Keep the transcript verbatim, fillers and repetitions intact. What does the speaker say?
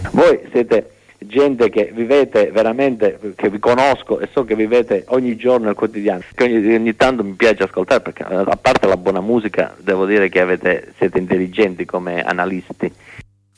Voi siete gente che vivete veramente, che vi conosco e so che vivete ogni giorno il quotidiano, che ogni, ogni tanto mi piace ascoltare, perché a parte la buona musica devo dire che avete, siete intelligenti come analisti.